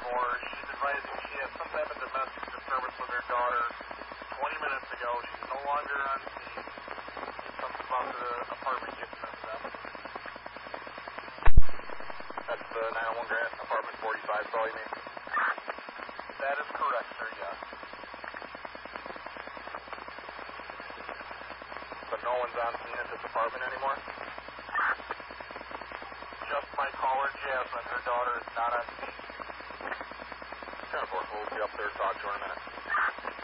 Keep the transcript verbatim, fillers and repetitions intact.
anymore. She's advising she has some type of domestic disturbance with her daughter twenty minutes ago. She's no longer on scene. Something about the apartment getting messed up. That's the nine oh one Grant, apartment forty-five, call you mean? That is correct, sir, yes. But no one's on scene at this apartment anymore? Just my caller, Jasmine. Her daughter is not on scene. ten four, we'll be up there to talk to her in a minute.